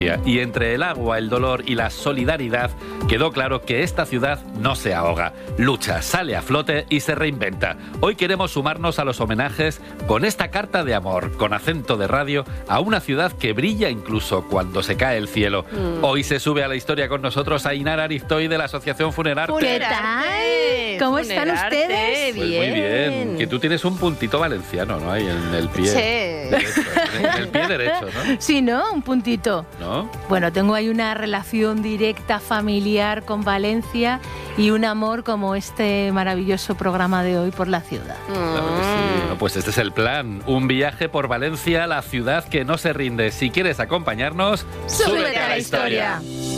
Y entre el agua, el dolor y la solidaridad, quedó claro que esta ciudad no se ahoga, lucha, sale a flote y se reinventa. Hoy queremos sumarnos a los homenajes con esta carta de amor, con acento de radio, a una ciudad que brilla incluso cuando se cae el cielo. Hoy se sube a la historia con nosotros Ainar Aristoy de la Asociación Funerarte. ¿Qué tal? ¿Cómo están ustedes? Pues muy bien. Que tú tienes un puntito valenciano, ¿no? Ahí en el pie. Sí. Derecho, en el pie derecho, ¿no? Sí, ¿no? Un puntito. ¿No? Bueno, tengo ahí una relación directa, familiar con Valencia y un amor como este maravilloso programa de hoy por la ciudad. Claro que sí. No, pues este es el plan. Un viaje por Valencia, la ciudad que no se rinde. Si quieres acompañarnos, ¡súbete a la historia!